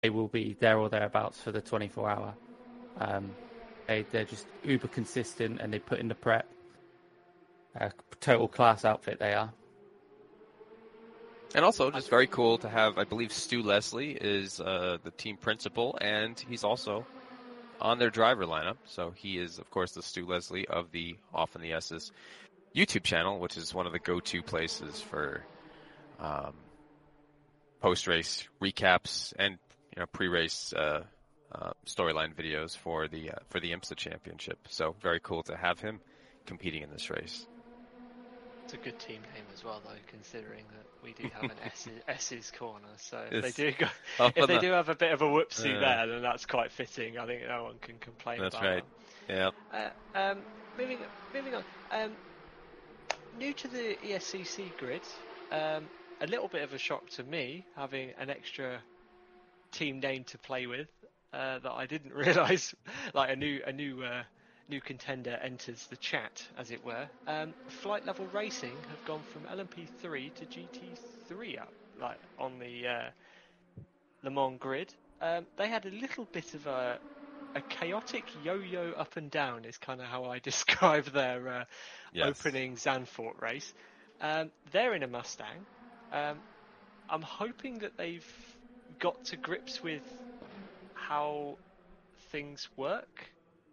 they will be there or thereabouts for the 24 hour. They're just uber consistent and they put in the prep. Total class outfit they are. And also, just very cool to have, I believe Stu Leslie is the team principal, and he's also on their driver lineup. So he is, of course, the Stu Leslie of the Off in the S's YouTube channel, which is one of the go-to places for post-race recaps and pre-race storyline videos for the IMSA Championship. So very cool to have him competing in this race. It's a good team name as well, though, considering that we do have an S's corner. So if they do have a bit of a whoopsie there, then that's quite fitting. I think no one can complain about that. That's right. Yeah. Moving on. New to the ESCC grid, a little bit of a shock to me having an extra team name to play with that I didn't realise. Like a new contender enters the chat, as it were. Flight Level Racing have gone from LMP3 to GT3 up, like on the Le Mans grid. They had a little bit of a chaotic yo-yo up and down is kind of how I describe their opening Zandvoort race. They're in a Mustang. I'm hoping that they've got to grips with how things work.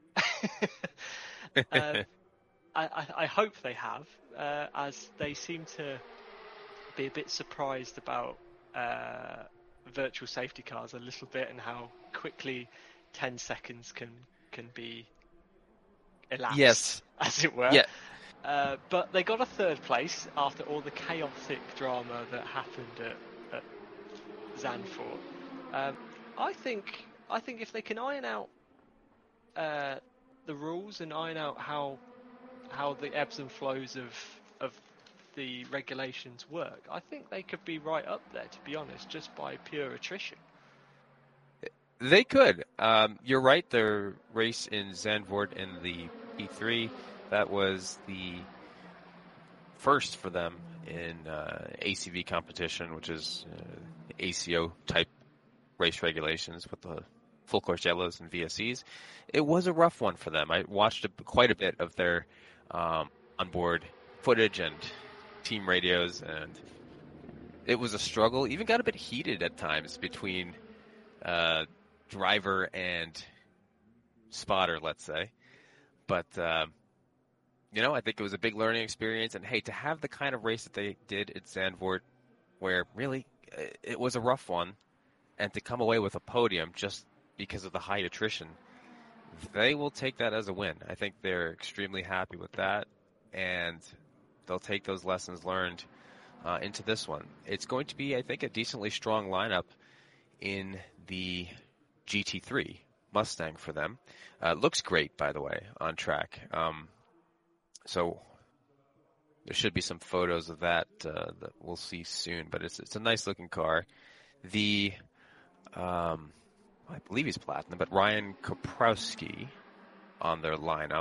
I hope they have, as they seem to be a bit surprised about virtual safety cars a little bit and how quickly 10 seconds can be elapsed, as it were. Yeah. But they got a third place after all the chaotic drama that happened at Zandvoort. I think if they can iron out the rules and iron out how the ebbs and flows of the regulations work, I think they could be right up there, to be honest, just by pure attrition. They could. You're right. Their race in Zandvoort in the P3, that was the first for them in ACV competition, which is ACO type race regulations with the full course yellows and VSEs. It was a rough one for them. I watched quite a bit of their onboard footage and team radios, and it was a struggle. Even got a bit heated at times between driver and spotter, let's say. But, I think it was a big learning experience. And, hey, to have the kind of race that they did at Zandvoort, where really it was a rough one, and to come away with a podium just because of the high attrition, they will take that as a win. I think they're extremely happy with that, and they'll take those lessons learned into this one. It's going to be, I think, a decently strong lineup in the GT3 Mustang for them. Looks great, by the way, on track. So there should be some photos of that that we'll see soon, but it's a nice looking car. I believe he's platinum, but Ryan Koprowski on their lineup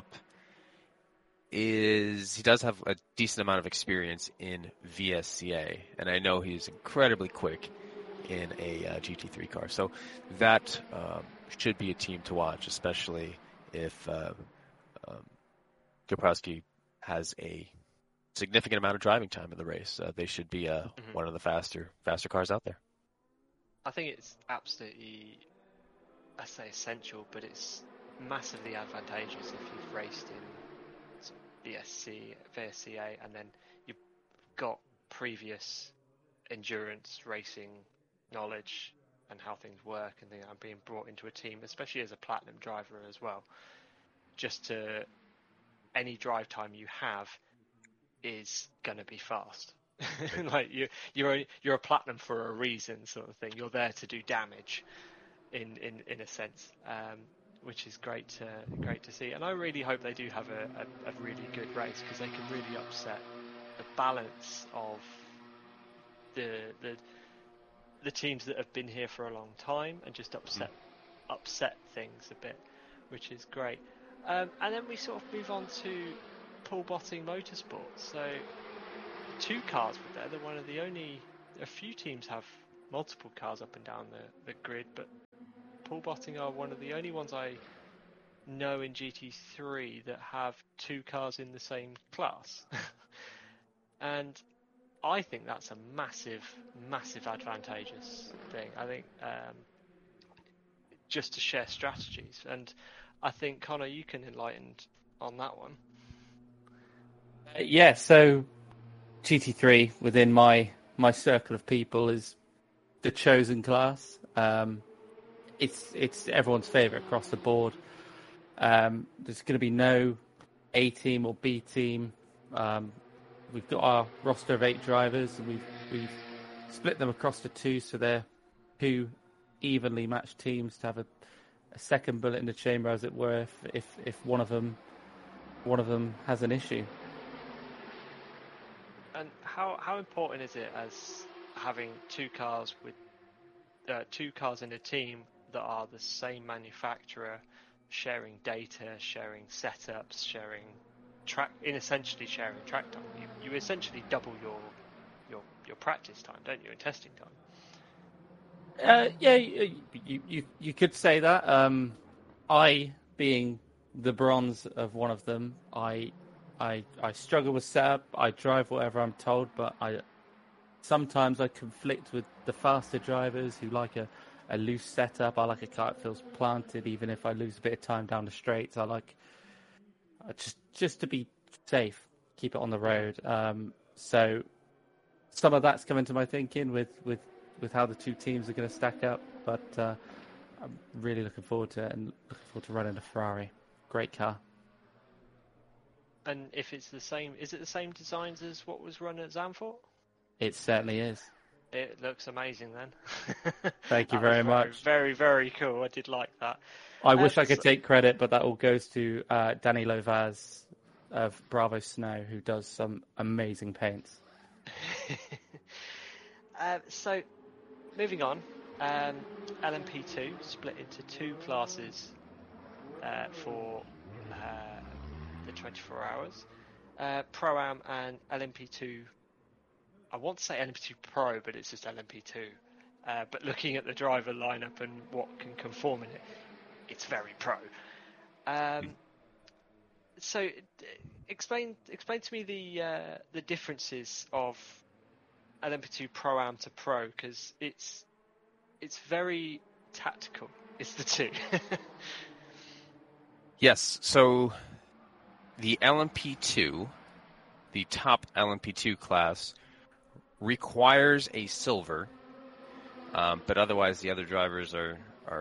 he does have a decent amount of experience in VSCA, and I know he's incredibly quick in a GT3 car. So that should be a team to watch, especially if Koprowski has a significant amount of driving time in the race. They should be one of the faster cars out there. I think it's absolutely, I say essential, but it's massively advantageous if you've raced in VSCA, and then you've got previous endurance racing knowledge and how things work, and being brought into a team, especially as a platinum driver as well. Just to any drive time you have is going to be fast. Like you're a platinum for a reason, sort of thing. You're there to do damage, in a sense, which is great to see. And I really hope they do have a really good race, because they can really upset the balance of the teams that have been here for a long time, and just upset things a bit, which is great. And then we sort of move on to Paul Botting Motorsport. So 2 cars were there. They're one of the only, a few teams have multiple cars up and down the grid, but Paul Botting are one of the only ones I know in GT3 that have two cars in the same class. And I think that's a massive, massive advantageous thing. I think just to share strategies. And I think, Connor, you can enlighten on that one. Yeah, so GT3 within my circle of people is the chosen class. It's everyone's favourite across the board. There's going to be no A team or B team. We've got our roster of 8 drivers, and we've split them across the 2, so they're 2 evenly matched teams to have a second bullet in the chamber, as it were, if one of them has an issue. And how important is it as having 2 cars with 2 cars in a team that are the same manufacturer, sharing data, sharing setups, sharing essentially sharing track time? You essentially double your practice time, don't you, and testing time? Yeah, you could say that. I, being the bronze of one of them, I struggle with setup. I drive whatever I'm told, but sometimes I conflict with the faster drivers who like a loose setup. I like a car that feels planted, even if I lose a bit of time down the straights. I like just to be safe, keep it on the road. So some of that's come into my thinking with how the 2 teams are going to stack up. But I'm really looking forward to it, and looking forward to running a Ferrari. Great car. And if it's the same, is it the same designs as what was run at Zandvoort? It certainly is. It looks amazing then. Thank you very much. Very, very cool. I did like that. I wish I could take credit, but that all goes to Danny Lovaz of Bravo Snow, who does some amazing paints. So, moving on, LMP2 split into 2 classes for the 24 hours. Pro-Am and LMP2. I want to say LMP2 Pro, but it's just LMP2. But looking at the driver lineup and what can conform in it, it's very pro. So, explain to me the differences of LMP2 Pro-Am to Pro, because it's very tactical. It's the 2. Yes, so the LMP2, the top LMP2 class, requires a silver, but otherwise the other drivers are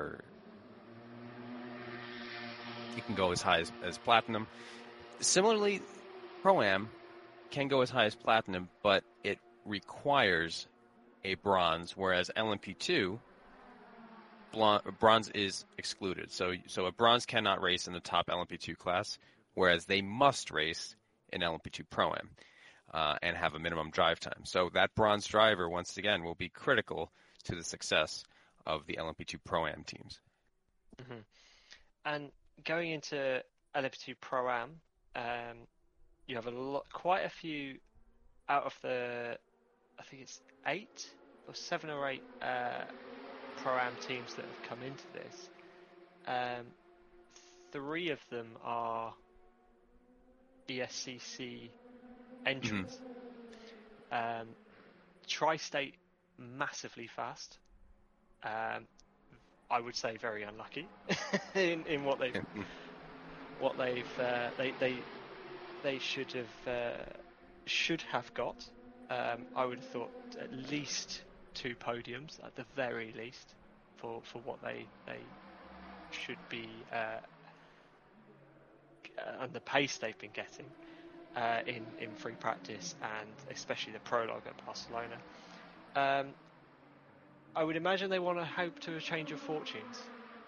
you can go as high as platinum. Similarly, Pro-Am can go as high as platinum, but it requires a bronze, whereas LMP2 bronze is excluded. So a bronze cannot race in the top LMP2 class, whereas they must race in LMP2 Pro-Am and have a minimum drive time. So that bronze driver, once again, will be critical to the success of the LMP2 Pro-Am teams. Mm-hmm. And going into LMP2 Pro-Am, you have quite a few out of the, I think it's 7 or 8 Pro-Am teams that have come into this. 3 of them are ESCC entrants. Mm-hmm. Tri-State massively fast. I would say very unlucky in what they've they should have got. I would have thought at least 2 podiums at the very least for what they should be and the pace they've been getting in free practice, and especially the prologue at Barcelona. I would imagine they want to hope to a change of fortunes.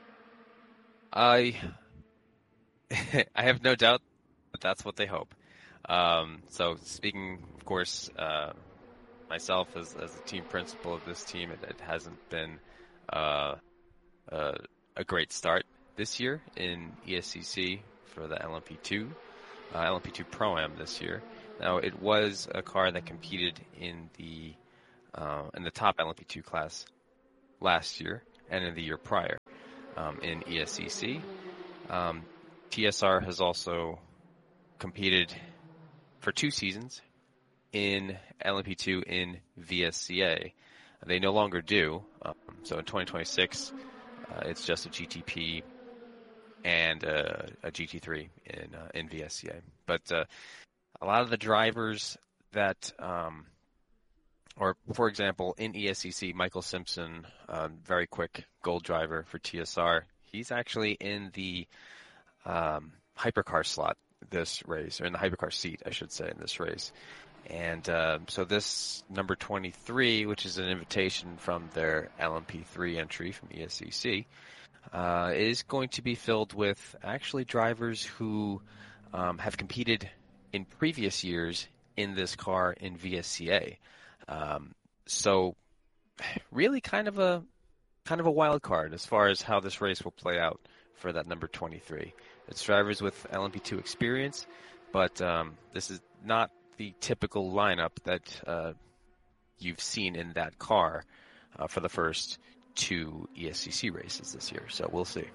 I have no doubt that that's what they hope. So speaking, of course, myself as the team principal of this team, it hasn't been a great start this year in ESCC for the LMP2 Pro-Am this year. Now, it was a car that competed in the in the top LMP2 class last year and in the year prior in ESCC. TSR has also competed for 2 seasons in LMP2 in VSCA. They no longer do. So in 2026, it's just a GTP and a GT3 in VSCA. But a lot of the drivers that, or for example, in ESCC, Michael Simpson, very quick gold driver for TSR, he's actually in the hypercar slot this race, or in the hypercar seat, I should say, in this race. And so this number 23, which is an invitation from their LMP3 entry from ESCC, is going to be filled with actually drivers who have competed in previous years in this car in VSCA. So really kind of a wild card as far as how this race will play out for that number 23. It's drivers with LMP2 experience, but this is not the typical lineup that you've seen in that car for the first 2 ESCC races this year. So we'll see.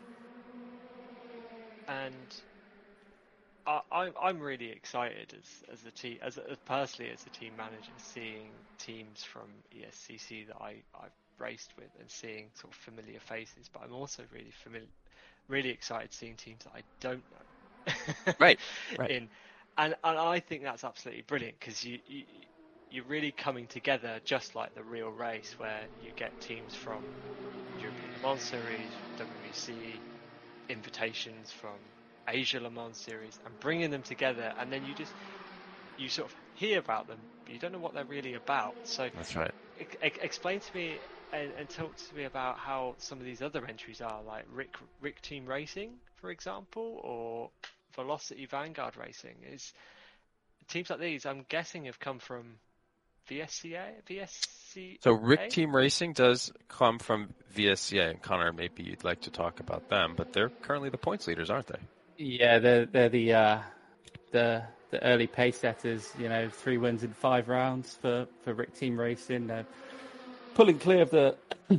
And I'm really excited as a team, personally as a team manager, seeing teams from ESCC that I've raced with and seeing sort of familiar faces. But I'm also really excited seeing teams that I don't know. Right. And I think that's absolutely brilliant, because you're really coming together just like the real race, where you get teams from European Le Mans Series, WEC, invitations from Asia Le Mans Series, and bringing them together, and then you sort of hear about them, but you don't know what they're really about. So that's right. Explain to me and talk to me about how some of these other entries are, like Rick Team Racing, for example, or Velocity Vanguard Racing. Is teams like these, I'm guessing, have come from VSC. So Rick Team Racing does come from VSCA, and Connor, maybe you'd like to talk about them, but they're currently the points leaders, aren't they? Yeah, they're the early pace setters. 3 wins in 5 rounds for Rick Team Racing. Pulling clear of the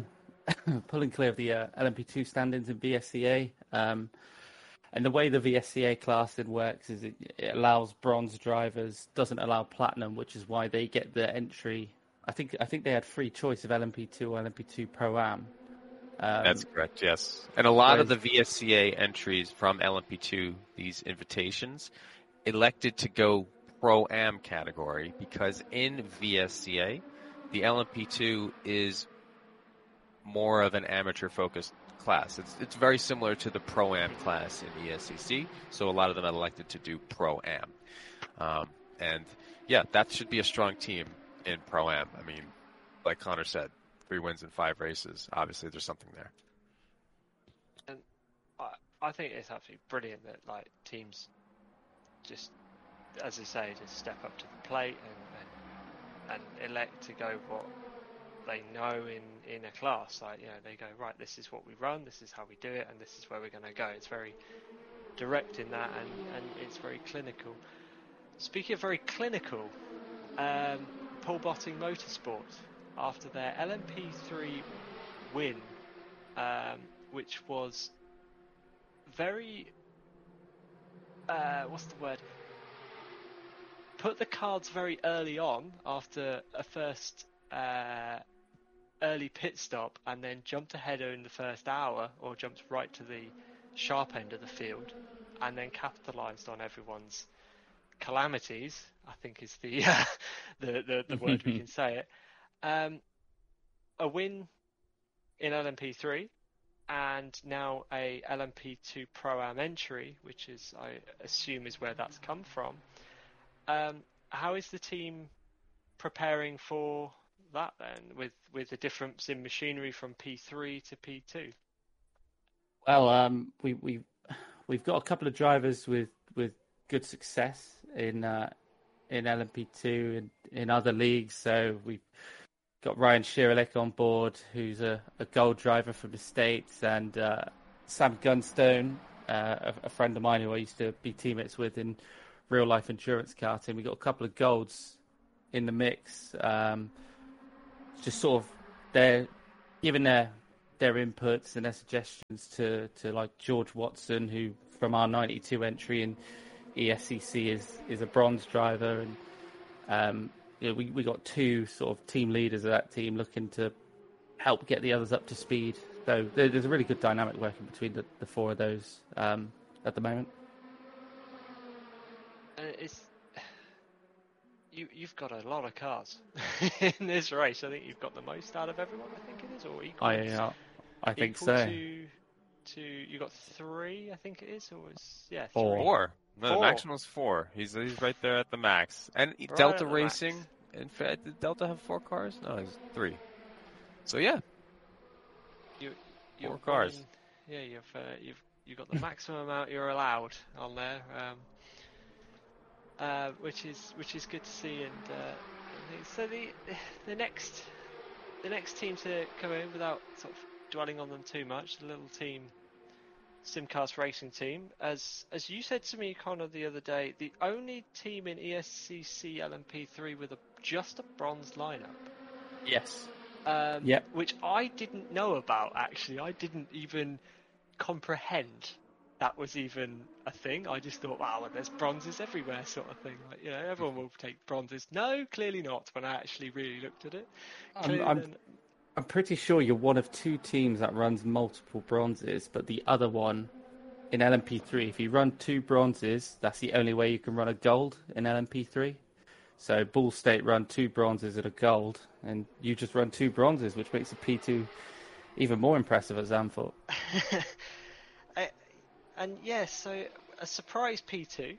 LMP2 standings in VSCA. And the way the VSCA classing works is it allows bronze drivers, doesn't allow platinum, which is why they get the entry. I think they had free choice of LMP2 or LMP2 Pro-Am. That's correct, yes. And a lot of the VSCA entries from LMP2, these invitations, elected to go Pro-Am category, because in VSCA, the LMP2 is more of an amateur-focused class. It's very similar to the Pro-Am class in ESCC, so a lot of them elected to do Pro-Am. And yeah, that should be a strong team in Pro-Am. I mean, like Connor said, 3 wins in 5 races. Obviously, there's something there. And I think it's absolutely brilliant that teams just, as I say, just step up to the plate and elect to go what they know in a class. They go, right, this is what we run, this is how we do it, and this is where we're going to go. It's very direct in that, and it's very clinical. Speaking of very clinical, Paul Botting Motorsport, after their LMP3 win, which was very, what's the word? Put the cards very early on after a first early pit stop, and then jumped ahead in the first hour, or jumped right to the sharp end of the field, and then capitalised on everyone's calamities, I think is the word we can say it. A win in LMP3, and now a LMP2 Pro-Am entry, which is, I assume, is where that's come from. How is the team preparing for that then, with the difference in machinery from P3 to P2? Well, we've got a couple of drivers with good success in LMP2 and in other leagues. So we've got Ryan Shiralik on board, who's a gold driver from the States, and Sam Gunstone, a friend of mine who I used to be teammates with in real life endurance karting. We got a couple of golds in the mix. just sort of they're giving their inputs and their suggestions to like George Watson, who from our '92 entry in ESCC is a bronze driver, and we got two sort of team leaders of that team looking to help get the others up to speed. So there's a really good dynamic working between the four of those at the moment. You've got a lot of cars in this race. I think you've got the most out of everyone. I think it is, or equal. I think equal so. To you got 3, I think it is, or it's 3. 4. No, 4. the maximal's 4. He's right there at the max. And Right Delta at the Racing, max. in fact, did Delta have 4 cars? No, it's 3. So yeah, You're 4 cars. running- yeah, you've got the maximum amount you're allowed on there, which is good to see. And so the next team to come in, without sort of dwelling on them too much, the little team, Simcast Racing Team, as you said to me, Connor, the other day, the only team in ESCC LMP3 with just a bronze lineup. Yes. Yep. Which I didn't know about, actually. I didn't even comprehend that was even a thing. I just thought, wow, there's bronzes everywhere, sort of thing. Like, everyone will take bronzes. No, clearly not, when I actually really looked at it. I'm pretty sure you're one of 2 teams that runs multiple bronzes, but the other one in LMP3, if you run 2 bronzes, that's the only way you can run a gold in LMP3. So Ball State run 2 bronzes and a gold, and you just run 2 bronzes, which makes the P2 even more impressive at Zandvoort. So a surprise P2.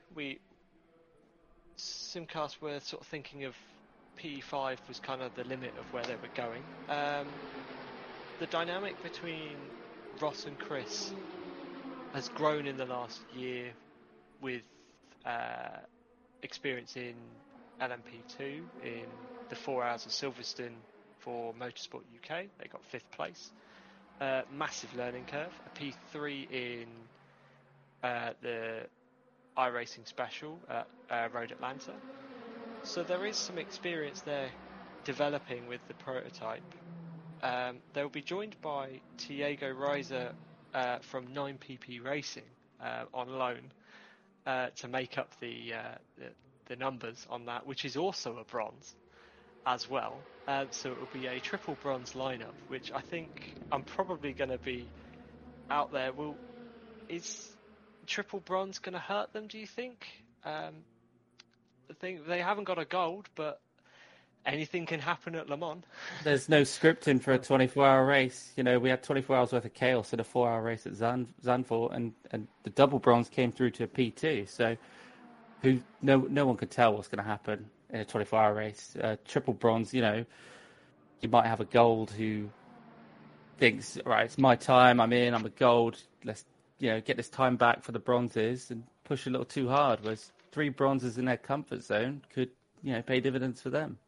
Simcast were sort of thinking of P5 was kind of the limit of where they were going. The dynamic between Ross and Chris has grown in the last year with experience in LMP2, in the 4 Hours of Silverstone for Motorsport UK. They got 5th place. Massive learning curve. A P3 in the iRacing Special at Road Atlanta. So there is some experience there developing with the prototype. They'll be joined by Tiago Reiser from 9PP Racing on loan to make up the numbers on that, which is also a bronze as well. So it will be a triple bronze lineup, which I think I'm probably going to be out there. Is triple bronze going to hurt them, do you think? I think they haven't got a gold, but anything can happen at Le Mans. There's no scripting for a 24-hour race. We had 24 hours worth of chaos in a 4-hour race at Zandvoort, and the double bronze came through to a P2. So no one could tell what's going to happen in a 24-hour race. Triple bronze, you might have a gold who thinks, right, it's my time, I'm a gold, let's get this time back for the bronzes and push a little too hard, whereas 3 bronzes in their comfort zone could pay dividends for them.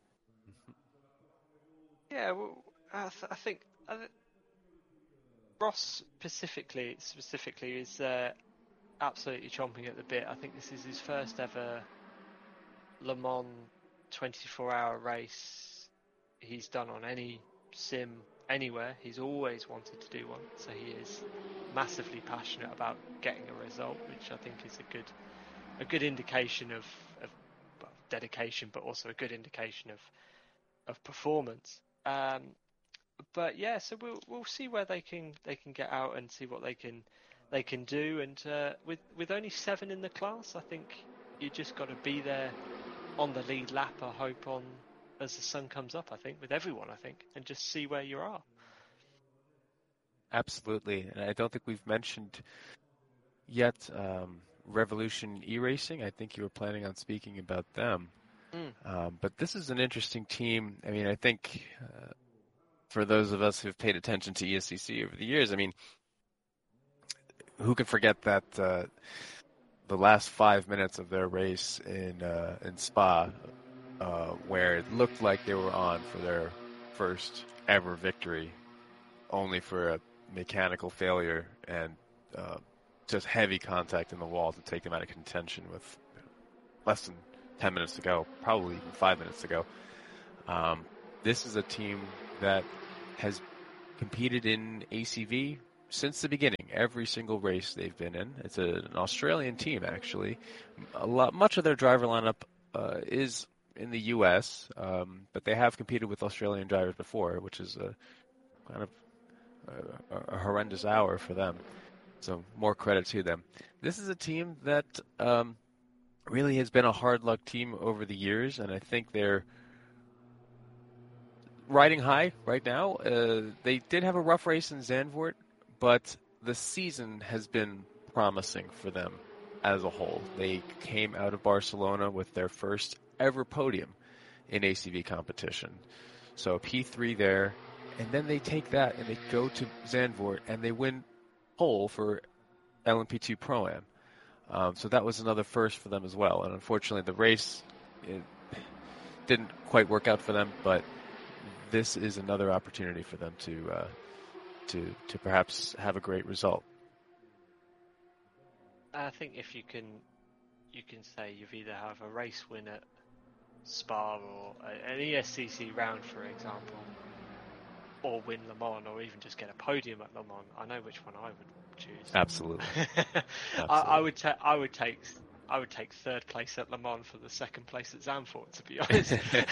Yeah, well, I think Ross specifically is absolutely chomping at the bit. I think this is his first ever Le Mans 24-hour race he's done on any sim anywhere. He's always wanted to do one, so he is massively passionate about getting a result, which I think is a good indication of dedication, but also a good indication of performance. But yeah, so we'll see where they can get out and see what they can do. And with only 7 in the class, I think you just got to be there on the lead lap. I hope as the sun comes up. I think with everyone, and just see where you are. Absolutely, and I don't think we've mentioned yet Revolution E-Racing. I think you were planning on speaking about them. But this is an interesting team. I mean, I think for those of us who've paid attention to ESCC over the years, I mean, who can forget that the last 5 minutes of their race in Spa, where it looked like they were on for their first ever victory, only for a mechanical failure and just heavy contact in the wall to take them out of contention with less than 10 minutes to go, probably even 5 minutes to go. this is a team that has competed in ACV since the beginning. Every single race they've been in. It's an Australian team, actually. Much of their driver lineup is in the U.S., but they have competed with Australian drivers before, which is a kind of a horrendous hour for them. So more credit to them. This is a team that really has been a hard luck team over the years, and I think they're riding high right now. They did have a rough race in Zandvoort, but the season has been promising for them as a whole. They came out of Barcelona with their first ever podium in ACV competition. So a P3 there, and then they take that and they go to Zandvoort and they win pole for LMP2 Pro-Am. So that was another first for them as well. And unfortunately, the race didn't quite work out for them, but this is another opportunity for them to perhaps have a great result. I think if you can say you've either have a race win at Spa or an ESCC round, for example, or win Le Mans, or even just get a podium at Le Mans. I know which one I would choose. Absolutely. I would take third place at Le Mans for the second place at Zandvoort, to be honest.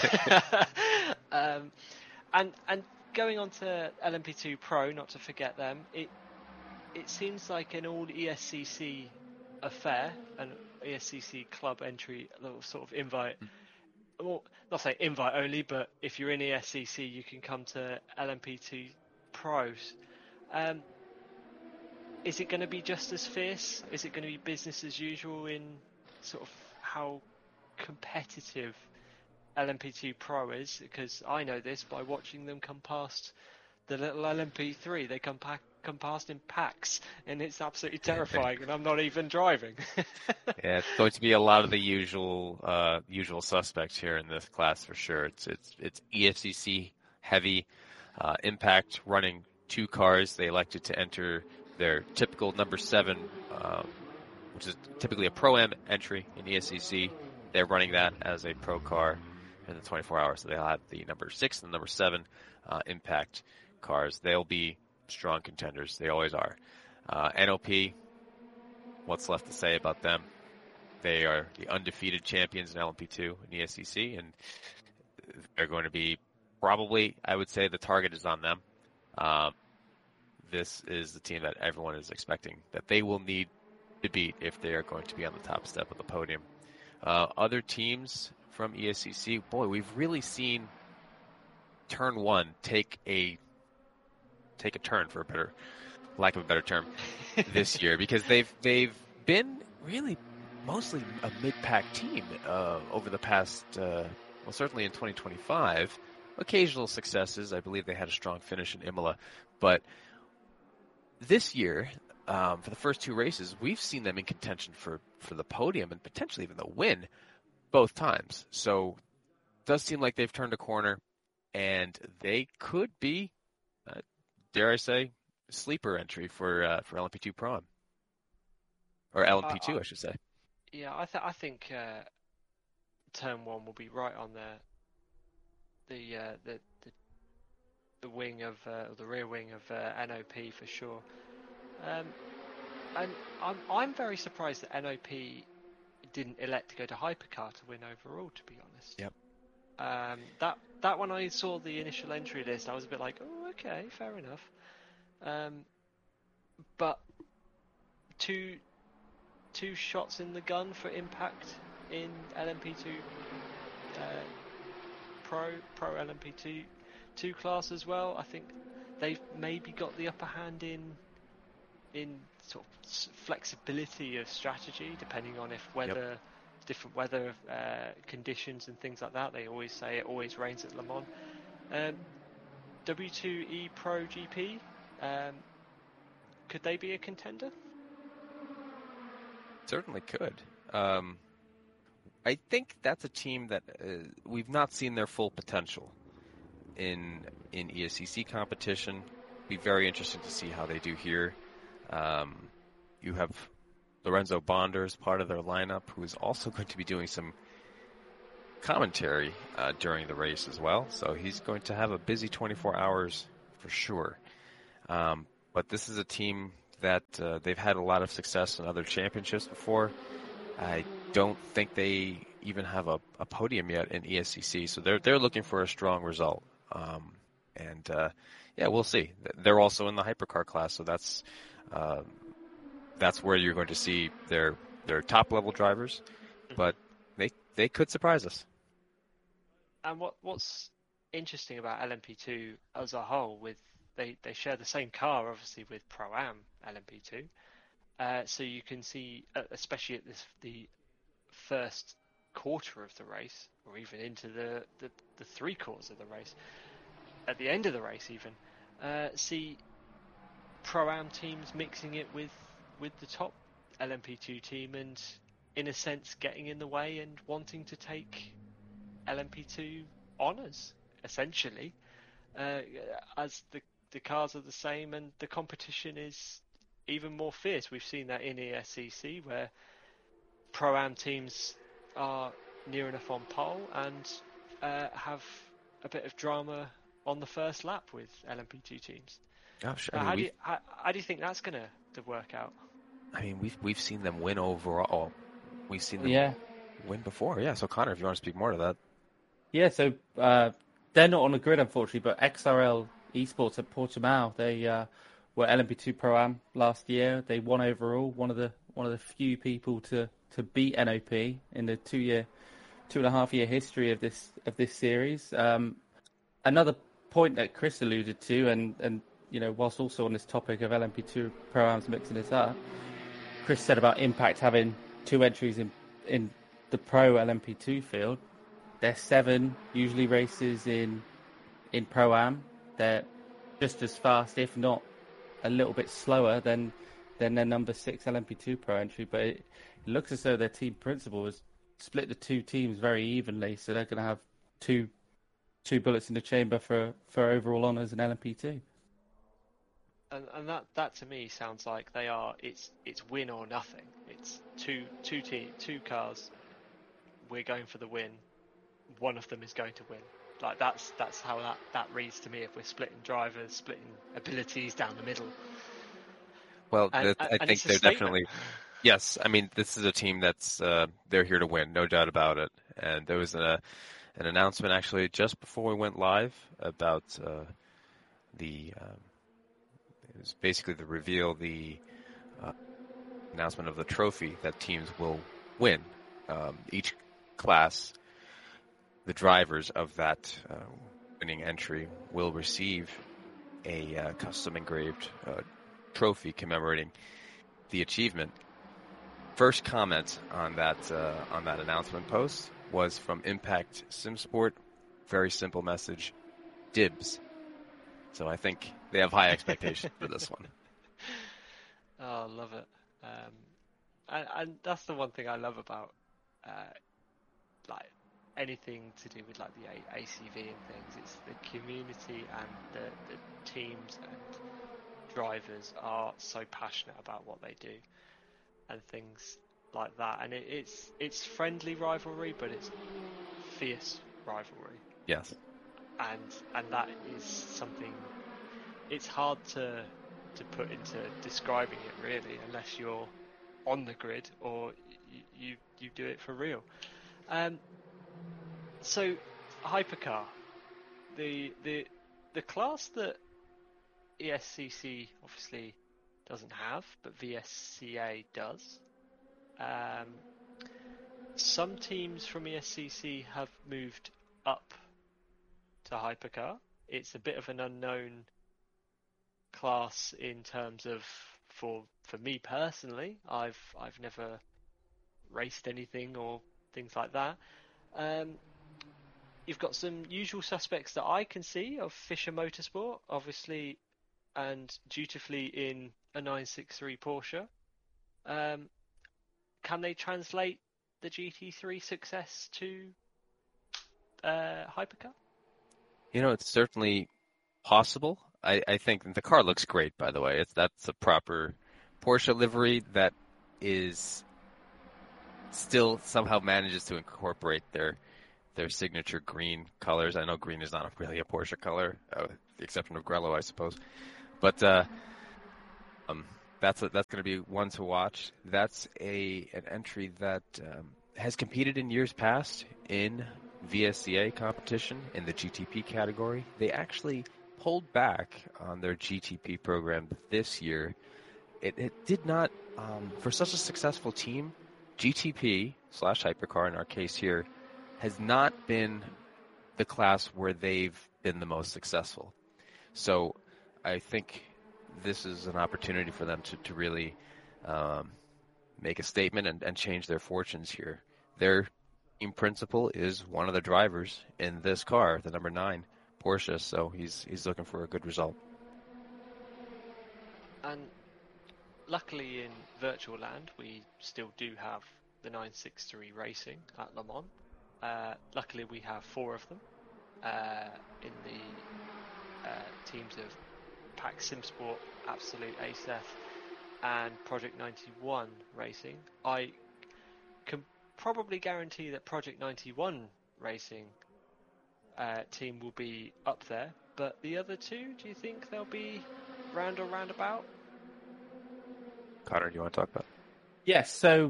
And going on to LMP2 Pro, not to forget them, it seems like an all ESCC affair, an ESCC club entry, a little sort of invite. Well, not say invite only, but if you're in ESCC, you can come to LMP2 Pros. Is it going to be just as fierce? Is it going to be business as usual in sort of how competitive LMP2 Pro is? Because I know this by watching them come past the little LMP3. They come past in packs, and it's absolutely terrifying, and I'm not even driving. Yeah, it's going to be a lot of the usual suspects here in this class for sure. It's ESCC heavy. Impact running two cars. They elected to enter their typical number 7, which is typically a Pro-Am entry in ESCC. They're running that as a pro car in the 24 hours. So they'll have the number 6 and the number 7 Impact cars. They'll be strong contenders. They always are. NOP, what's left to say about them? They are the undefeated champions in LMP2 and ESCC, and they're going to be probably, I would say, the target is on them. This is the team that everyone is expecting that they will need to beat if they are going to be on the top step of the podium. Other teams from ESCC, boy, we've really seen Turn 1 take a turn, for lack of a better term, this year, because they've been really mostly a mid-pack team over the past, certainly in 2025. Occasional successes. I believe they had a strong finish in Imola, but this year, for the first 2 races, we've seen them in contention for the podium and potentially even the win both times. So it does seem like they've turned a corner, and they could be, dare I say, sleeper entry for LMP2 Pro, or LMP2, I should say. Yeah, I think Turn 1 will be right on the wing of the rear wing of NOP for sure. And I'm very surprised that NOP didn't elect to go to Hypercar to win overall, to be honest. Yep. That when I saw the initial entry list, I was a bit like, oh, okay, fair enough. But two shots in the gun for Impact in LMP2 Pro LMP2 class as well. I think they've maybe got the upper hand in sort of flexibility of strategy, depending on if different weather conditions and things like that. They always say it always rains at Le Mans. W2E Pro GP, could they be a contender? Certainly could. I think that's a team that we've not seen their full potential in ESCC competition. Be very interesting to see how they do here. You have Lorenzo Bonder as part of their lineup, who is also going to be doing some commentary during the race as well. So he's going to have a busy 24 hours for sure. But this is a team that they've had a lot of success in other championships before. I don't think they even have a podium yet in ESCC, so they're looking for a strong result. Yeah, we'll see. They're also in the hypercar class, so that's where you're going to see their top level drivers, but they could surprise us. And what's interesting about LMP2 as a whole, with they share the same car obviously with Pro-Am LMP2, so you can see, especially at the first quarter of the race, or even into the 3/4 of the race, at the end of the race even, see Pro-Am teams mixing it with the top LMP2 team, and in a sense getting in the way and wanting to take LMP2 honours, essentially, as the cars are the same and the competition is even more fierce. We've seen that in ESCC, where Pro-Am teams are near enough on pole and have a bit of drama on the first lap with LMP2 teams. Gosh, how do you think that's going to work out? I mean, we've seen them win overall. We've seen them win before. Yeah, so Connor, if you want to speak more to that. Yeah, so they're not on the grid, unfortunately, but XRL Esports at Portimao, they were LMP2 Pro-Am last year. They won overall, one of the few people to beat NOP in the 2.5 year history of this series. Another point that Chris alluded to, and whilst also on this topic of LMP2 Pro-Ams mixing this up, Chris said about Impact having 2 entries in the Pro LMP2 field. There's 7 usually races in Pro-Am. They're just as fast, if not a little bit slower than their number 6 LMP2 Pro entry. But it looks as though their team principal has split the 2 teams very evenly, so they're going to have two bullets in the chamber for overall honours in LMP2. And that to me sounds like it's win or nothing. It's two cars. We're going for the win. One of them is going to win. Like that's how that reads to me. If we're splitting drivers, splitting abilities down the middle. Well, I think they're definitely. Yes, I mean this is a team that's they're here to win, no doubt about it. And there was an announcement actually just before we went live about it was basically the reveal, the announcement of the trophy that teams will win. Each class, the drivers of that winning entry will receive a custom engraved trophy commemorating the achievement. First comment on that announcement post was from Impact SimSport. Very simple message: dibs. So I think they have high expectations for this one. Oh, I love it. And that's the one thing I love about like anything to do with like the ACV and things. It's the community, and the teams and drivers are so passionate about what they do and things like that. And it's friendly rivalry, but it's fierce rivalry. Yes. And that is something it's hard to put into describing it really, unless you're on the grid or you do it for real. So hypercar, the class that ESCC obviously doesn't have, but VSCA does. Some teams from ESCC have moved up to hypercar. It's a bit of an unknown class in terms of for me personally. I've never raced anything or things like that. You've got some usual suspects that I can see of Fischer Motorsport, obviously, and dutifully in a 963 Porsche. Can they translate the GT3 success to hypercar? It's certainly possible. I think the car looks great, by the way. That's a proper Porsche livery that is still somehow manages to incorporate their their signature green colors. I know green is not really a Porsche color, with the exception of Grello, I suppose. But that's going to be one to watch. That's an entry that has competed in years past in VSCA competition in the GTP category. They actually pulled back on their GTP program this year. It did not, for such a successful team, GTP/Hypercar in our case here, has not been the class where they've been the most successful. So I think this is an opportunity for them to really make a statement and change their fortunes here. Their team principal is one of the drivers in this car, the number 9 Porsche, so he's looking for a good result. And luckily in virtual land, we still do have the 963 Racing at Le Mans. Luckily we have 4 of them in the teams of PAC SimSport, Absolute ASF, and Project 91 Racing. I can probably guarantee that Project 91 Racing team will be up there, but the other 2, do you think they'll be round or roundabout? Connor, do you want to talk about it? Yes, so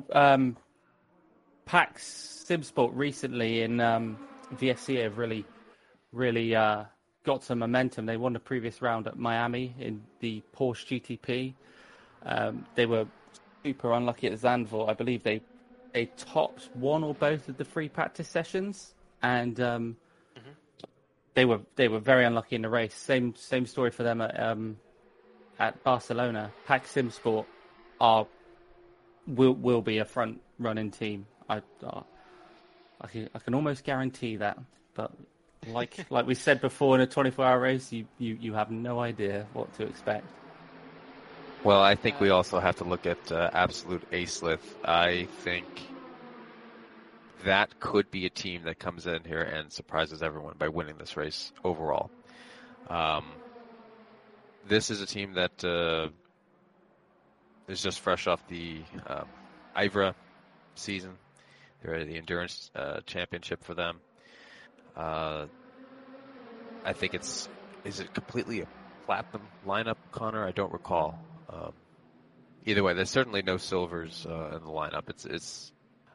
PAX SimSport recently in VSC have really got some momentum. They won the previous round at Miami in the Porsche GTP. They were super unlucky at Zandvoort. I believe they topped one or both of the free practice sessions, and they were very unlucky in the race. Same story for them at Barcelona. PAC SimSport will be a front running team. I can almost guarantee that, but like we said before, in a 24-hour race, you have no idea what to expect. Well, I think we also have to look at Absolute Acelith. I think that could be a team that comes in here and surprises everyone by winning this race overall. This is a team that is just fresh off the IVRA season. They're the endurance championship for them. I think is it completely a platinum lineup, Connor? I don't recall. Either way, there's certainly no silvers in the lineup. It's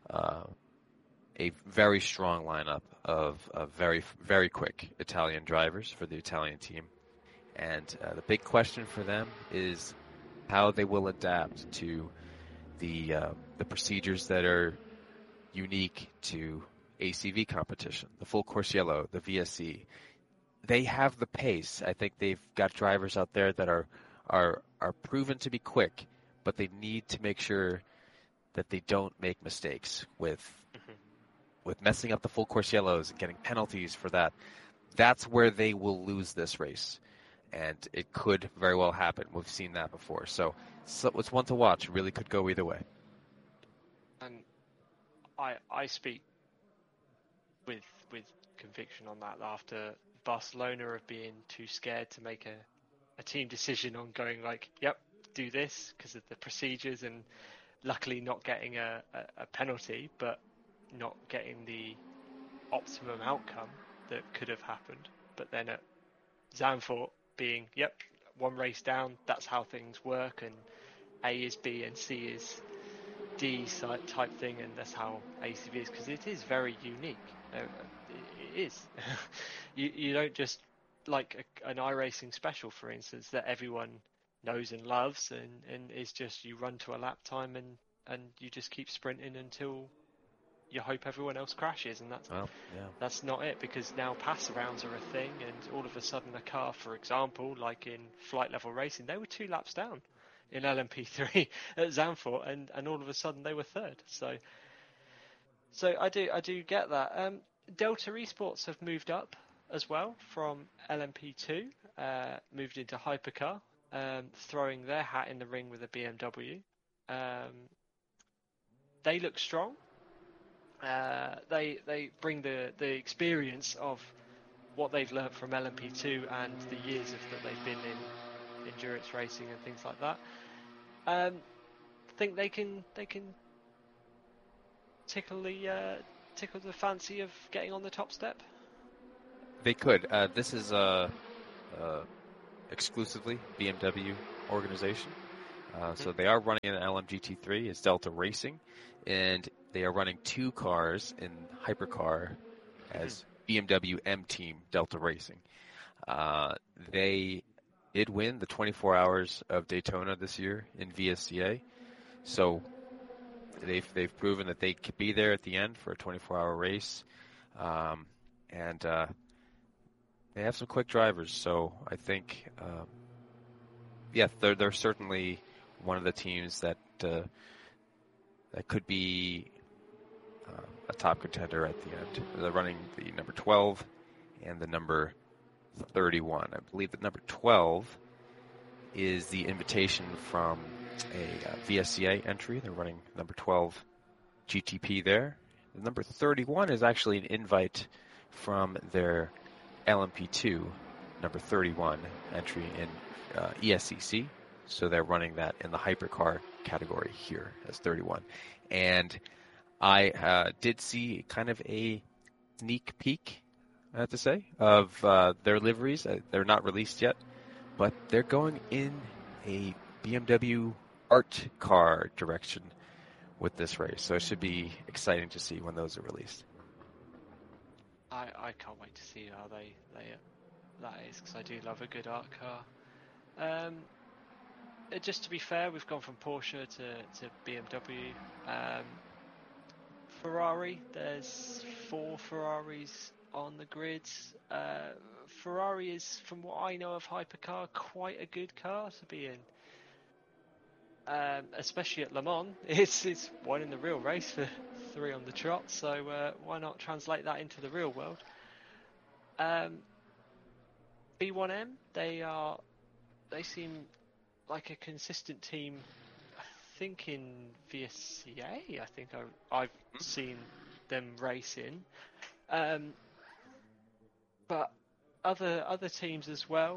a very strong lineup of very, very quick Italian drivers for the Italian team. And the big question for them is how they will adapt to the procedures that are unique to ACV competition, the full course yellow, the VSC. They have the pace. I think they've got drivers out there that are proven to be quick, but they need to make sure that they don't make mistakes with messing up the full course yellows and getting penalties for that. That's where they will lose this race, and it could very well happen. We've seen that before. So it's one to watch. It really could go either way. And I speak with conviction on that after Barcelona of being too scared to make a team decision on going like, yep, do this because of the procedures, and luckily not getting a penalty, but not getting the optimum outcome that could have happened. But then at Zandvoort being, yep, one race down, that's how things work, and A is B and C is D type thing, and that's how ACV is, because it is very unique. It is. you don't just like an iRacing special, for instance, that everyone knows and loves, and it's just you run to a lap time and you just keep sprinting until you hope everyone else crashes, and that's not it, because now pass arounds are a thing, and all of a sudden a car, for example, like in flight level racing, they were 2 laps down in LMP3 at Zandvoort, and all of a sudden they were third. So I do get that. Delta Esports have moved up as well from LMP2, moved into Hypercar, throwing their hat in the ring with a BMW. They look strong. They bring the experience of what they've learned from LMP2 and the years that they've been in endurance racing and things like that. Think they can tickle the tickle the fancy of getting on the top step? They could. This is exclusively BMW organization. So they are running an LMGT3. It's Delta Racing, and they are running 2 cars in Hypercar as BMW M Team Delta Racing. They did win the 24 Hours of Daytona this year in VSCA, so they've proven that they could be there at the end for a 24-hour race, and they have some quick drivers. So I think, they're certainly one of the teams that could be a top contender at the end. They're running the number 12 and the number 31. I believe that number 12 is the invitation from a VSCA entry. They're running number 12 GTP there. The number 31 is actually an invite from their LMP2 number 31 entry in ESCC. So they're running that in the hypercar category here as 31. And I did see kind of a sneak peek, I have to say, of their liveries. They're not released yet, but they're going in a BMW art car direction with this race. So it should be exciting to see when those are released. I can't wait to see how that is, because I do love a good art car. Just to be fair, we've gone from Porsche to BMW. Ferrari, there's 4 Ferraris on the grid. Ferrari is, from what I know of Hypercar, quite a good car to be in. Especially at Le Mans. It's one in the real race for 3 on the trot, so why not translate that into the real world? B1M, they seem like a consistent team. I think in VSCA, I think I've seen them racing, but other teams as well.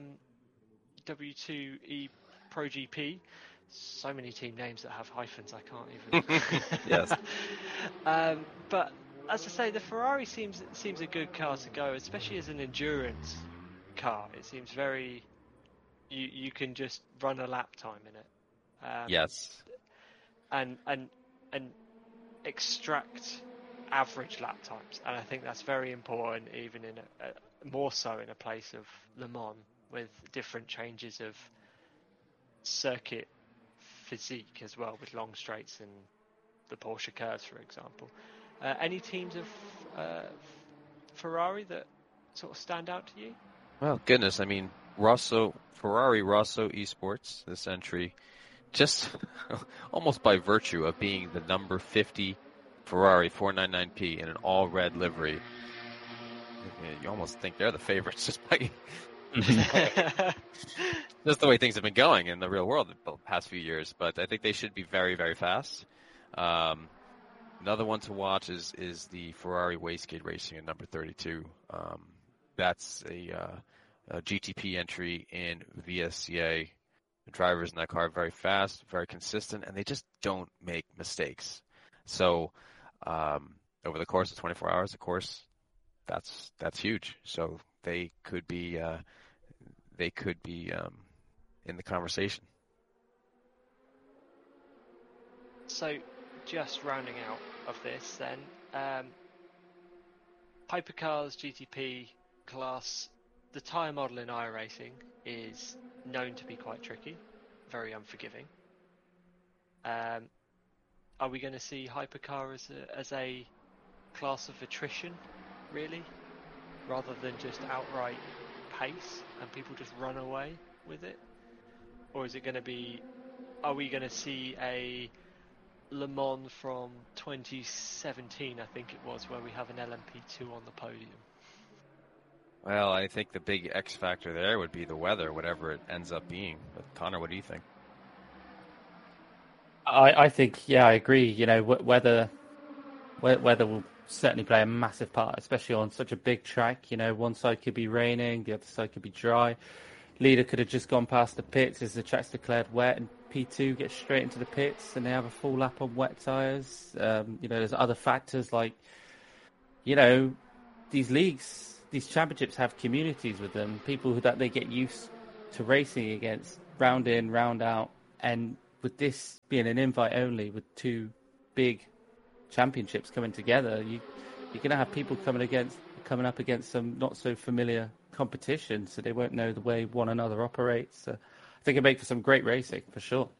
W2E Pro GP. So many team names that have hyphens, I can't even. Yes. But as I say, the Ferrari seems a good car to go, especially as an endurance car. It seems very. You can just run a lap time in it. Yes. And extract average lap times, and I think that's very important, even in more so in a place of Le Mans with different changes of circuit physique as well, with long straights and the Porsche curves, for example. Any teams of Ferrari that sort of stand out to you? Well, goodness, I mean, Ferrari Rosso Esports, this entry, just almost by virtue of being the number 50 Ferrari 499P in an all-red livery, you almost think they're the favorites just by just the way things have been going in the real world the past few years. But I think they should be very, very fast. Another one to watch is the Ferrari Wastegate Racing at number 32. That's a GTP entry in VSCA. The drivers in that car are very fast, very consistent, and they just don't make mistakes. So over the course of 24 hours, of course, that's huge. So they could be in the conversation. So just rounding out of this then, Hypercars GTP class, the tyre model in iRacing is known to be quite tricky, very unforgiving. Are we going to see Hypercar as a class of attrition, really, rather than just outright pace and people just run away with it? Or is it going to be, are we going to see a Le Mans from 2017, I think it was, where we have an LMP2 on the podium? Well, I think the big X factor there would be the weather, whatever it ends up being. But Connor, what do you think? I think, yeah, I agree. You know, weather will certainly play a massive part, especially on such a big track. You know, one side could be raining, the other side could be dry. Leader could have just gone past the pits as the track's declared wet, and P2 gets straight into the pits and they have a full lap on wet tyres. There's other factors like, these leagues, these championships have communities with them, people that they get used to racing against, round in, round out. And with this being an invite only, with two big championships coming together, you're going to have people coming up against some not so familiar competition, so they won't know the way one another operates. So I think it makes for some great racing for sure.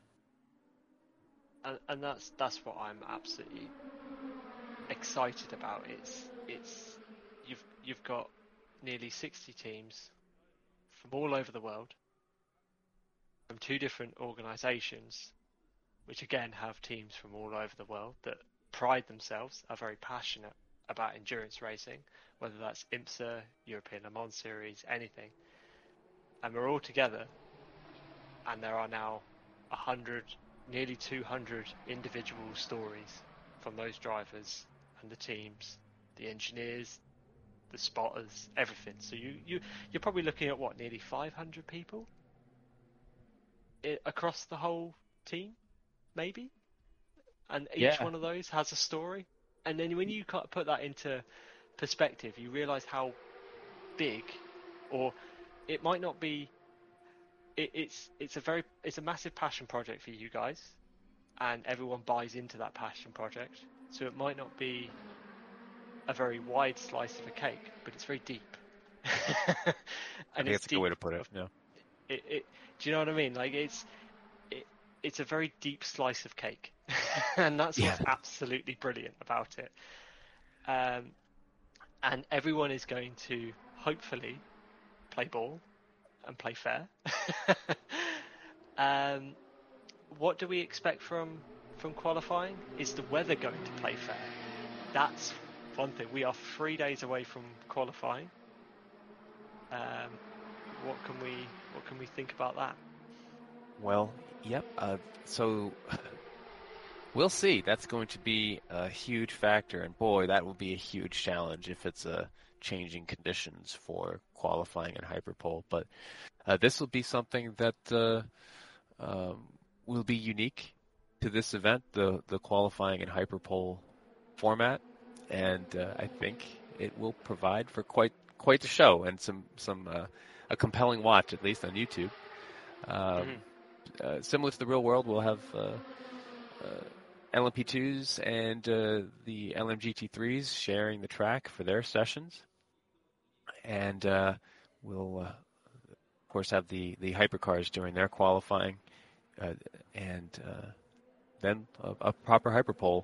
And that's what I'm absolutely excited about. It's you've got nearly 60 teams from all over the world, from two different organisations, which again have teams from all over the world that pride themselves, are very passionate about endurance racing, whether that's IMSA, European Le Mans Series, anything. And we're all together, and there are now 100, nearly 200 individual stories from those drivers and the teams, the engineers, the spotters, everything. So you're probably looking at what, nearly 500 people across the whole team, maybe? And each one of those has a story. And then when you put that into perspective, you realise how big, or it might not be. It's a massive passion project for you guys, and everyone buys into that passion project. So it might not be a very wide slice of a cake, but it's very deep. I think that's a good way to put it. Yeah. Do you know what I mean? Like it's a very deep slice of cake, and that's what's absolutely brilliant about it. And everyone is going to hopefully play ball and play fair. What do we expect from qualifying? Is the weather going to play fair? That's one thing. We are 3 days away from qualifying. What can we think about that? Well, yep. So we'll see. That's going to be a huge factor, and boy, that will be a huge challenge if it's changing conditions for qualifying and hyperpole. But this will be something that will be unique to this event, the qualifying and hyperpole format, and I think it will provide for quite the show and a compelling watch, at least on YouTube. Similar to the real world, we'll have LMP2s and the LMGT3s sharing the track for their sessions. And we'll, of course, have the hypercars during their qualifying, and then a proper hyperpole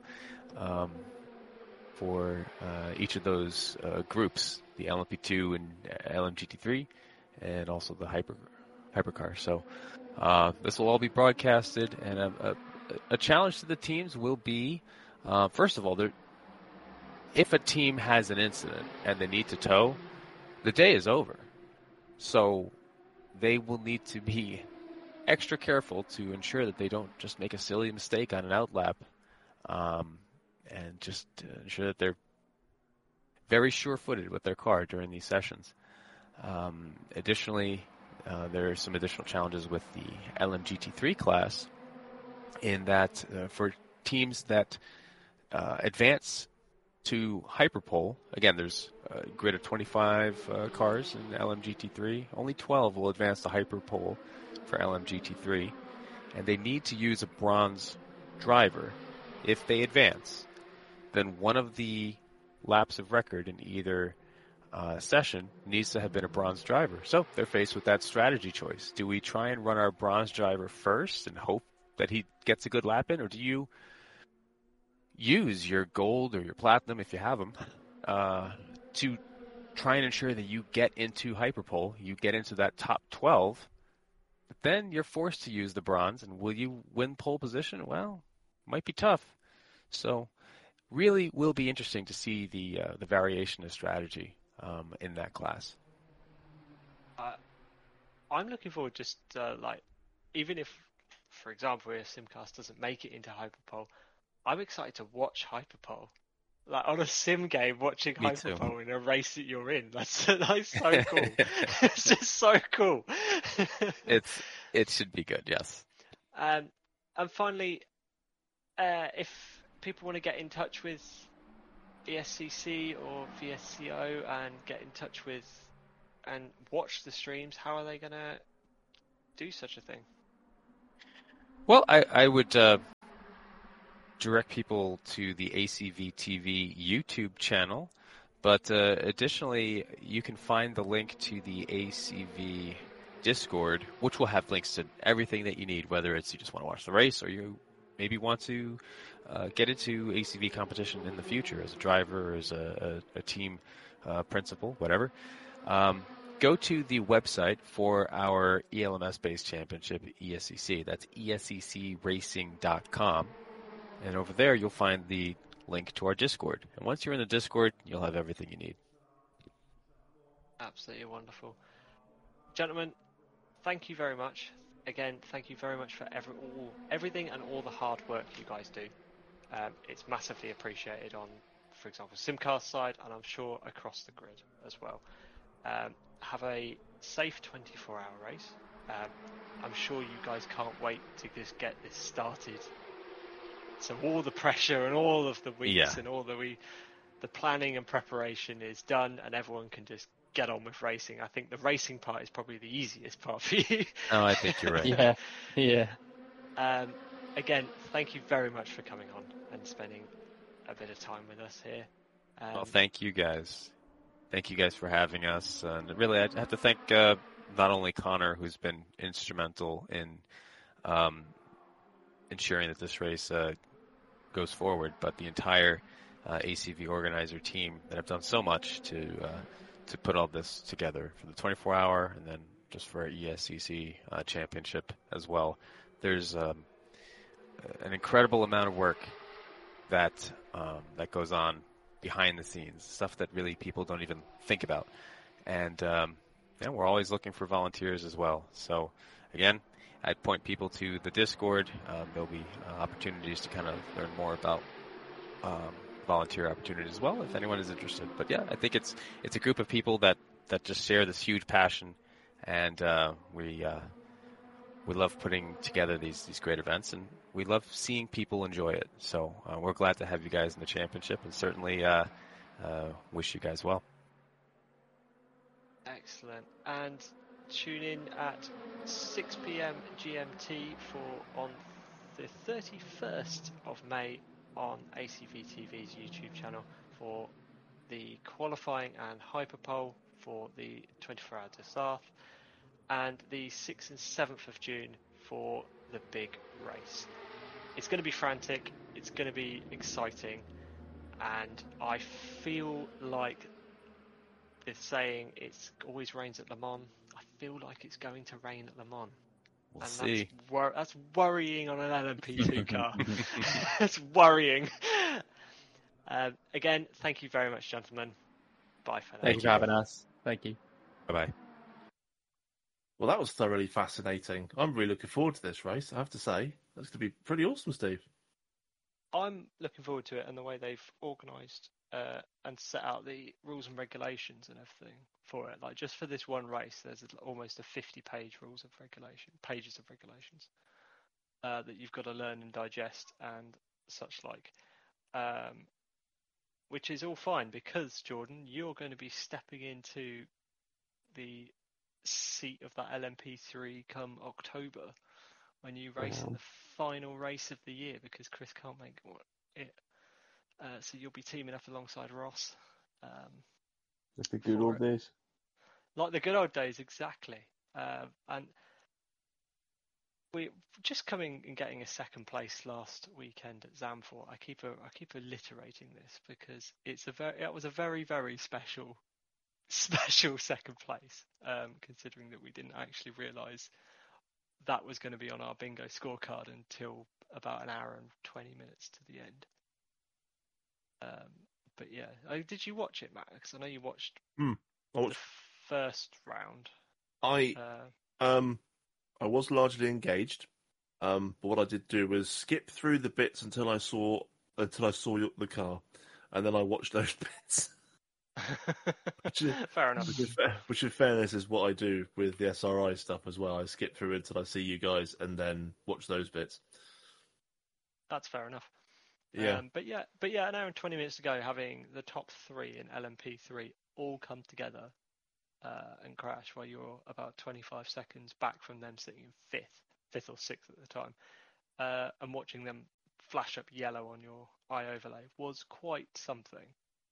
for each of those groups, the LMP2 and LMGT3, and also the hypercar. So this will all be broadcasted, and a challenge to the teams will be, first of all, if a team has an incident and they need to tow, the day is over. So they will need to be extra careful to ensure that they don't just make a silly mistake on an outlap, and just ensure that they're very sure-footed with their car during these sessions. Additionally, there are some additional challenges with the LMGT3 class, in that for teams that advance to hyperpole, again, there's a grid of 25 cars in LMGT3. Only 12 will advance to hyperpole for LMGT3, and they need to use a bronze driver. If they advance, then one of the laps of record in either session needs to have been a bronze driver. So they're faced with that strategy choice. Do we try and run our bronze driver first and hope that he gets a good lap in, or do you use your gold or your platinum, if you have them, to try and ensure that you get into hyperpole, you get into that top 12, but then you're forced to use the bronze, and will you win pole position? Well, might be tough. So really will be interesting to see the variation of strategy in that class. I'm looking forward, just even if, for example, if Simcast doesn't make it into hyperpole, I'm excited to watch hyperpole. Like on a sim game, watching hyperpole in a race that you're in. That's so cool. It's just so cool. It should be good, yes. And finally, if people want to get in touch with ESCC or VSCO and get in touch with and watch the streams, how are they going to do such a thing? Well, I would direct people to the ACV TV YouTube channel, but additionally, you can find the link to the ACV Discord, which will have links to everything that you need, whether it's you just want to watch the race or you maybe want to get into ACV competition in the future as a driver, or as a team principal, whatever. Go to the website for our ELMS-based championship, ESCC. That's esccracing.com. And over there, you'll find the link to our Discord. And once you're in the Discord, you'll have everything you need. Absolutely wonderful. Gentlemen, thank you very much. Again, thank you very much for everything and all the hard work you guys do. It's massively appreciated on, for example, Simcast side, and I'm sure across the grid as well. Have a safe 24-hour race. I'm sure you guys can't wait to just get this started. So all the pressure and all of the weeks and all the planning and preparation is done, and everyone can just get on with racing. I think the racing part is probably the easiest part for you. Oh, I think you're right. Yeah. Again, thank you very much for coming on and spending a bit of time with us here. Well, thank you guys. Thank you guys for having us. And really, I have to thank not only Connor, who's been instrumental in ensuring that this race goes forward, but the entire ACV organizer team that have done so much to put all this together for the 24-hour and then just for our ESCC championship as well. There's an incredible amount of work that goes on behind the scenes, stuff that really people don't even think about. And we're always looking for volunteers as well. So again, I'd point people to the Discord. There'll be opportunities to kind of learn more about volunteer opportunities as well, if anyone is interested. But yeah, I think it's a group of people that just share this huge passion, and we love putting together these great events, and we love seeing people enjoy it. So we're glad to have you guys in the championship, and certainly wish you guys well. Excellent. And tune in at 6 p.m. GMT on the 31st of May on ACV TV's YouTube channel for the qualifying and hyperpole for the 24-hour Desarth, and the 6th and 7th of June for the big race. It's going to be frantic, it's going to be exciting, and I feel like the saying, it always rains at Le Mans, I feel like it's going to rain at Le Mans. We'll see. That's worrying on an LMP2 car. That's worrying. Again, thank you very much, gentlemen. Bye for now. Thank you for having us. Thank you. Bye-bye. Well, that was thoroughly fascinating. I'm really looking forward to this race, I have to say. That's going to be pretty awesome, Steve. I'm looking forward to it and the way they've organised and set out the rules and regulations and everything for it. Like, just for this one race, there's almost a 50-page pages of regulations that you've got to learn and digest and such like. Which is all fine because, Jordan, you're going to be stepping into the seat of that LMP3 come October when you race in the final race of the year because Chris can't make it. So you'll be teaming up alongside Ross. Like the good old days. Like the good old days, exactly. And we just coming and getting a second place last weekend at Zandvoort. I keep alliterating this because it was a very, very special second place, considering that we didn't actually realise that was going to be on our bingo scorecard until about an hour and 20 minutes to the end. But yeah, did you watch it, Max? I know you watched the first round. I was largely engaged, but what I did do was skip through the bits until I saw the car, and then I watched those bits. Fair enough. Which, in fairness, is what I do with the SRI stuff as well. I skip through until I see you guys and then watch those bits. That's fair enough. Yeah. But yeah, an hour and 20 minutes to go, having the top 3 in LMP3 all come together and crash while you're about 25 seconds back from them sitting in fifth or sixth at the time, and watching them flash up yellow on your eye overlay was quite something.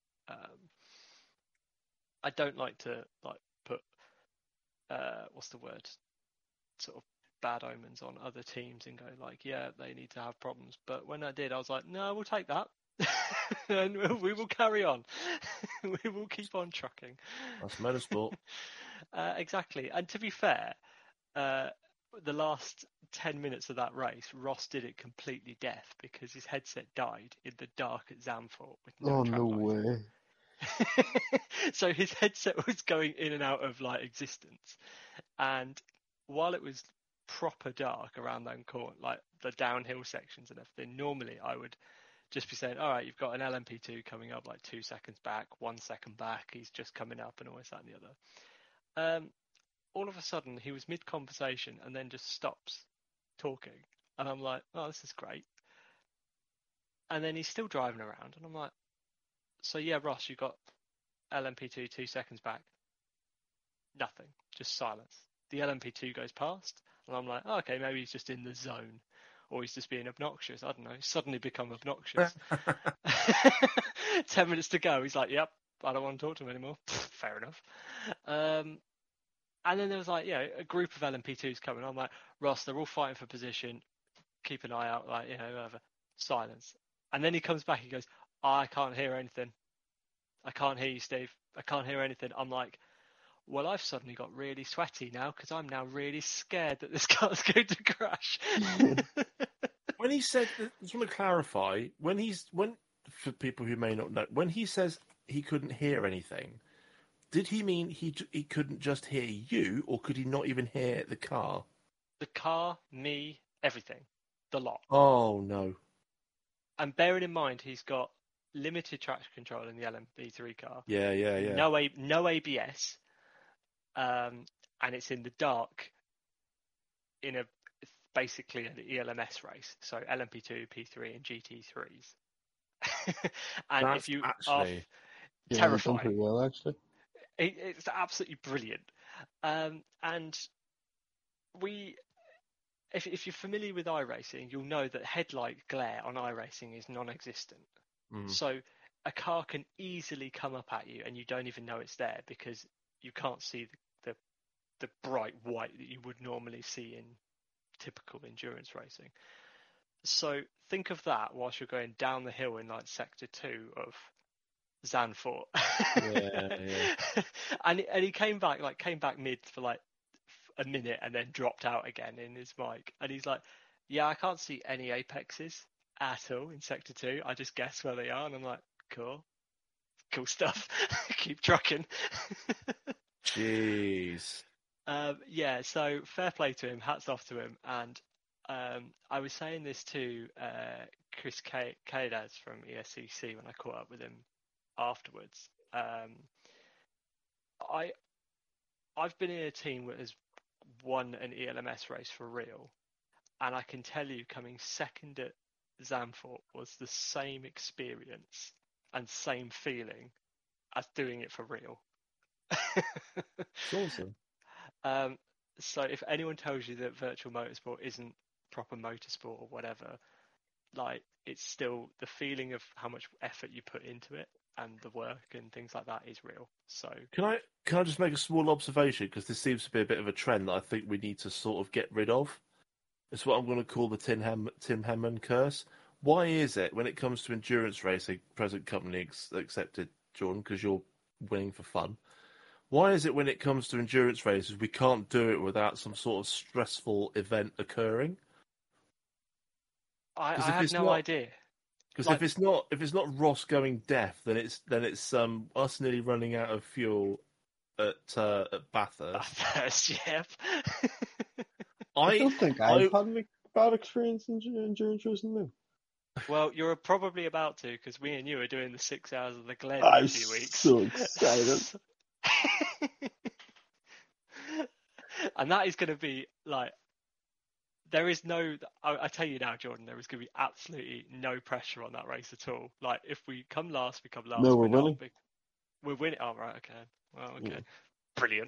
I don't like to put what's the word, sort of bad omens on other teams and go yeah, they need to have problems. But when I did, I was like, no, we'll take that. And we will carry on. We will keep on trucking. That's motorsport. Exactly. And to be fair, the last 10 minutes of that race, Ross did it completely deaf because his headset died in the dark at Zandvoort with no track lights. Way. So his headset was going in and out of existence, and while it was proper dark around that corner, the downhill sections and everything, normally I would just be saying, all right, you've got an LMP2 coming up 2 seconds back, 1 second back, he's just coming up, and all this, that and the other. All of a sudden he was mid-conversation and then just stops talking, and I'm like, oh, this is great. And then he's still driving around, and I'm like, so yeah, Ross, you got LMP2 2 seconds back. Nothing, just silence. The LMP2 goes past, and I'm like, oh, okay, maybe he's just in the zone, or he's just being obnoxious. I don't know. He's suddenly become obnoxious. 10 minutes to go. He's like, yep, I don't want to talk to him anymore. Fair enough. And then there was a group of LMP2s coming. I'm like, Ross, they're all fighting for position. Keep an eye out, whatever. Silence. And then he comes back. He goes, I can't hear anything. I can't hear you, Steve. I can't hear anything. I'm like, well, I've suddenly got really sweaty now because I'm now really scared that this car's going to crash. When he said, I just want to clarify, for people who may not know, when he says he couldn't hear anything, did he mean he couldn't just hear you, or could he not even hear the car? The car, me, everything. The lot. Oh, no. And bearing in mind, he's got limited traction control in the LMP3 car. Yeah. No ABS. And it's in the dark in basically an ELMS race. So LMP2, P3 and GT3s. And That's if you actually are terrifying. Pretty well, actually. It's absolutely brilliant. And if you're familiar with iRacing, you'll know that headlight glare on iRacing is non-existent. So a car can easily come up at you and you don't even know it's there because you can't see the bright white that you would normally see in typical endurance racing. So think of that whilst you're going down the hill in sector 2 of Zandvoort. Yeah. And he came back mid for a minute and then dropped out again in his mic, and he's like, yeah, I can't see any apexes at all in sector 2. I just guess where they are, and I'm like, cool stuff. Keep trucking. Jeez. Yeah, so fair play to him, hats off to him. And I was saying this to Chris Cadas from ESCC when I caught up with him afterwards. I've been in a team that has won an ELMS race for real, and I can tell you coming second at Zandvoort was the same experience and same feeling as doing it for real. It's awesome. So if anyone tells you that virtual motorsport isn't proper motorsport or whatever, it's still the feeling of how much effort you put into it and the work and things like that is real. So can I just make a small observation, because this seems to be a bit of a trend that I think we need to sort of get rid of. It's what I'm going to call the Tim Henman curse. Why is it when it comes to endurance racing, present company accepted, Jordan, because you're winning for fun? Why is it when it comes to endurance races we can't do it without some sort of stressful event occurring? I have no idea. Because if it's not Ross going deaf, then it's us nearly running out of fuel at Bathurst. Bathurst, yep. I don't think I've had a bad experience in endurance racing now. Well, you're probably about to, because me and you are doing the 6 hours of the Glen in I'm a few weeks. so excited. And that is going to be like, there is no, I tell you now, Jordan, there is going to be absolutely no pressure on that race at all. Like, if we come last, we come last. No, we're winning. We're winning. Oh, right, okay. Well, okay. Yeah. Brilliant.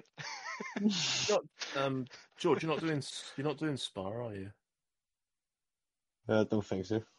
George, you're not doing Spa, are you? I don't think so.